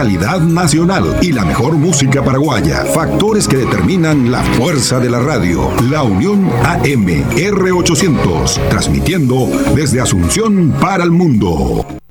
calidad nacional y la mejor música paraguaya. Factores que determinan la fuerza de la radio. La Unión AM R800, transmitiendo desde Asunción para el mundo.